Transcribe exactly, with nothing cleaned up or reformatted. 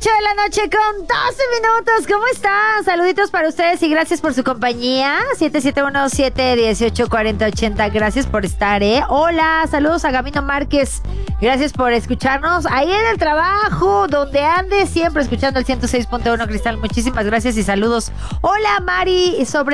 ocho de la noche con doce minutos. ¿Cómo están? Saluditos para ustedes y gracias por su compañía. siete siete uno, siete uno ocho, cuatro cero ocho cero. Gracias por estar, ¿eh? Hola, saludos a Gabino Márquez. Gracias por escucharnos ahí en el trabajo, donde andes, siempre escuchando el ciento seis punto uno Cristal. Muchísimas gracias y saludos. Hola, Mari, sobre